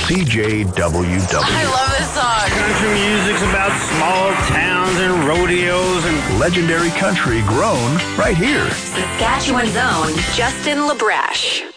CJWW. I love this song. Country music's about small towns and rodeos and Legendary country grown right here. Saskatchewan's own Justin LaBrash.